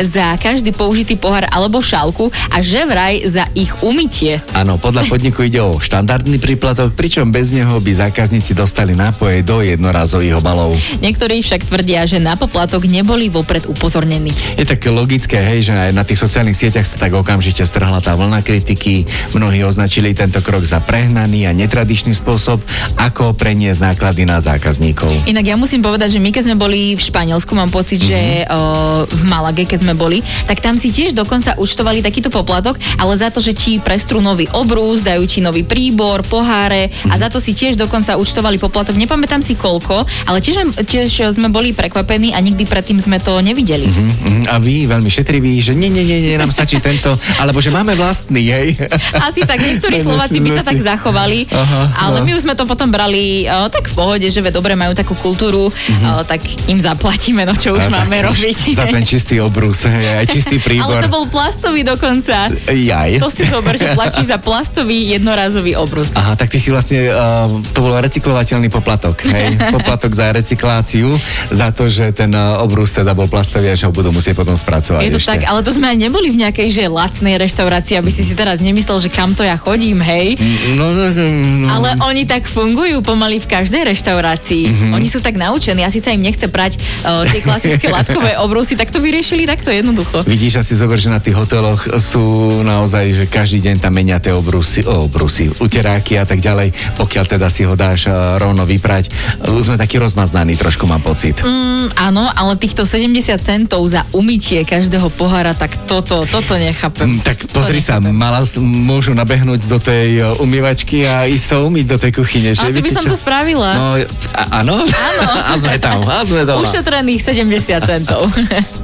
za každý použitý pohár alebo šálku a že vraj za ich umytie. Áno, podľa podniku ide o štandardný príplatok, pričom bez neho by zákazníci dostali nápoje do jednorazových obalov. Niektorí však tvrdia, že na poplatok neboli vopred upozornení. Je také logické, hej, že aj na tých sociálnych sieťach sa tak okamžite strhla tá vlna kritiky. Mnohí označili tento krok za prehnaný a netradičný spôsob, ako preniesť náklady na zákazníkov. Inak ja musím povedať, že my keď sme boli v Španielsku, mám pocit, že v Malage, keď sme boli, tak tam si tiež dokonca účtovali takýto poplatok, ale za to, že ti prestrú nový obrus, dajú ti nový príbor, poháre a za to si tiež dokonca účtovali poplatok. Nepamätám si koľko, ale tiež sme boli prekvapení a nikdy predtým sme to nevideli. A vy veľmi šetriví, že nie, nám stačí tento, alebo že máme vlastný, hej. Asi tak, niektorí Slováci by sa tak zachovali, ale my už sme to potom brali tak v pohode, že dobre majú takú kultúru, tak im zaplatíme, no čo už máme robiť. Za ten čistý obrus, aj čistý príbor. Ale to bol plastový dokonca. Jaj. To si zober, že platíš za plastový jednorazový obrus. Aha, tak ty si vlastne, to bol recyklovateľný poplatok, hej? Poplatok za recykláciu, za to, že ten obrus teda bol plastový a že ho budú musieť potom spracovať. Je to ešte. tak, ale to sme aj neboli v nejakej, že lacnej reštaurácii, aby si teraz nemyslel, že kam to ja chodím, hej? No. Ale oni tak fungujú pomaly v každej reštaurácii. Oni sú tak naučení, asi sa im nechce prať tie klasické látkové obrusy, tak to vyriešili takto jednoducho. Vidíš, asi zober, že na tých hoteloch sú naozaj, že každý deň tam menia tie obrusy, uteráky a tak ďalej, pokiaľ teda si ho dáš rovno vyprať. Už sme takí rozmaznaní, trošku mám pocit. Áno, ale týchto 70 centov za umytie každého pohára, tak toto nechápem. Tak pozri sa, môžu nabehnúť do tej umývačky a ísť to umyť do tej kuchyne. Asi by som to spravila. No, áno? Áno. A sme tam. Ušetrených 70 centov.